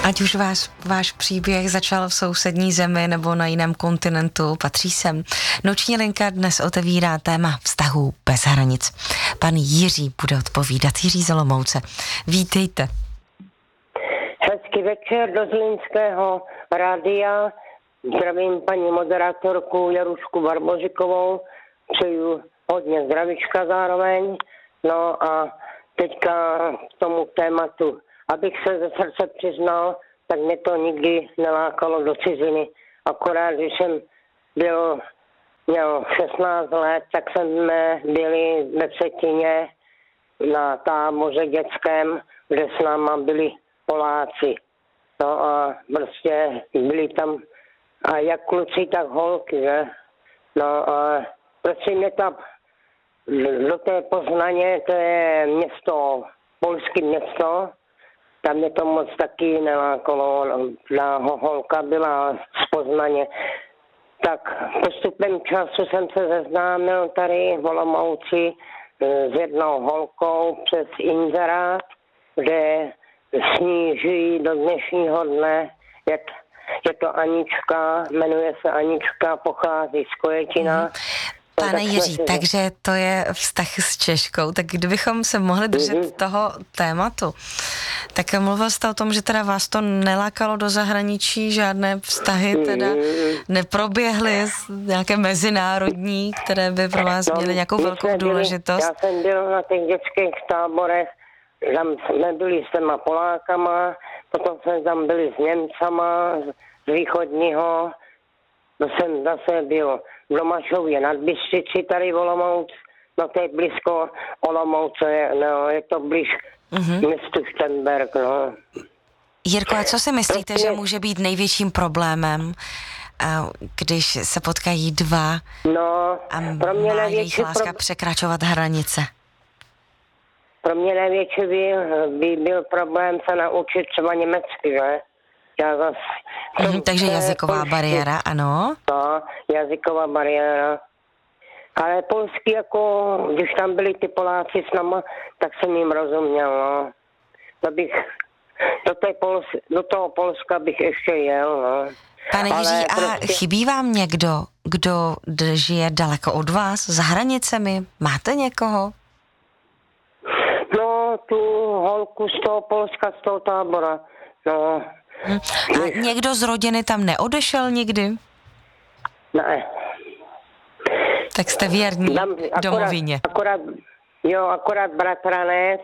Ať už váš příběh začal v sousední zemi nebo na jiném kontinentu, patří sem. Noční linka dnes otevírá téma vztahů bez hranic. Pan Jiří bude odpovídat. Jiří z Olomouce. Vítejte. Hezký večer do Zlínského rádia. Zdravím paní moderátorku Jarušku Barbožikovou. Přeju hodně zdravíčka zároveň. No a teďka k tomu tématu. Abych se ze srdce přiznal, tak mě to nikdy nelákalo do ciziny. Akorát, když jsem měl 16 let, tak jsme byli ve Vsetíně na táboře dětském, kde s náma byli Poláci. No a prostě byli tam a jak kluci, tak holky, že? No a prostě mě tam do té Poznaně, to je město, polské město, tam mě to moc taky nelákalo. Holka byla z Poznaně. Tak postupem času jsem se seznámil tady v Olomouci s jednou holkou přes inzerát, kde s ní žijí do dnešního dne. Je to Anička, jmenuje se Anička, pochází z Kojetina. Pane Jiří, takže to je vztah s Češkou, tak kdybychom se mohli držet toho tématu, tak mluvil jste o tom, že teda vás to nelákalo do zahraničí, žádné vztahy teda neproběhly, nějaké mezinárodní, které by pro vás měly nějakou velkou důležitost? Já jsem byl na těch dětských táborech, tam jsme byli s těma Polákama, potom jsme tam byli s Němcama z východního, to jsem zase byl v Domašově nad Bystřicí tady v Olomouc, no to je blízko Olomouce, no je to blíž městu Štenberg, no. Jirko, a co si myslíte, že může být největším problémem, když se potkají dva a má jejich láska překračovat hranice? Pro mě největší by byl problém se naučit třeba německy, že? Takže jazyková bariéra, ano? No, jazyková bariéra. Ale polský, jako, když tam byli ty Poláci s náma, tak jsem jim rozuměl, no. Do toho Polska bych ještě jel, no. Pane Jiří, a chybí vám někdo, kdo žije daleko od vás, za hranicemi? Máte někoho? No, tu holku z toho Polska, z toho tábora, no. A někdo z rodiny tam neodešel nikdy? Ne. Tak jste věrní domovině. Akorát bratranec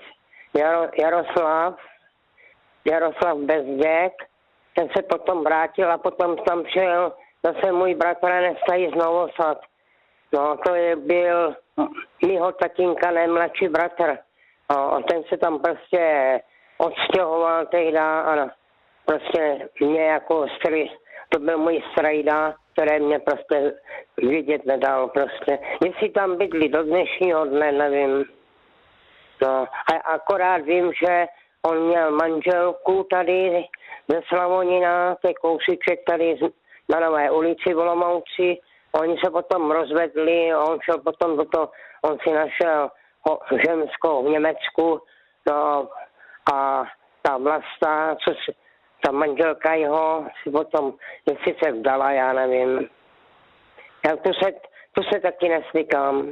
Jaroslav Bezděk, ten se potom vrátil a potom tam šel zase můj bratranec tady z Novosad. No, to byl mýho tatínka nejmladší bratr. A ten se tam prostě odstěhoval tehda a prostě mě jako to byl můj strejda, který mě prostě vidět nedal prostě. Jestli tam bydlí do dnešního dne, nevím. No, a akorát vím, že on měl manželku tady ze Slavonina, to je kousíček tady na Nové ulici v Olomouci. Oni se potom rozvedli, on šel potom on si našel ženskou v Německu, no a ta Vlasta, ta manželka jeho si potom, jestli se vdala, já nevím. Já tu se taky nesvykám.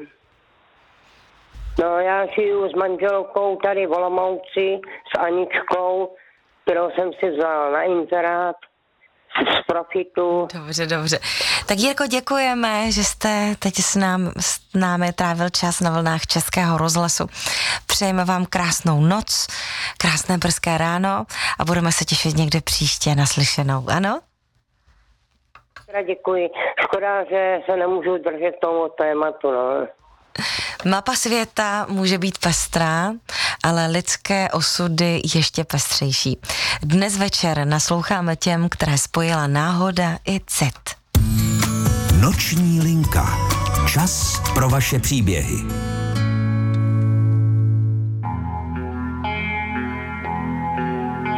No já žiju s manželkou tady v Olomouci, s Aničkou, kterou jsem si vzal na inzerát z profitu. Dobře. Tak Jirko, děkujeme, že jste teď s námi trávil čas na vlnách Českého rozhlasu. Přejeme vám krásnou noc, krásné brzké ráno a budeme se těšit někde příště naslyšenou, ano? Děkuji. Škoda, že se nemůžu držet tomu tématu, no. Mapa světa může být pestrá, ale lidské osudy ještě pestřejší. Dnes večer nasloucháme těm, které spojila náhoda i cit. Noční linka. Čas pro vaše příběhy.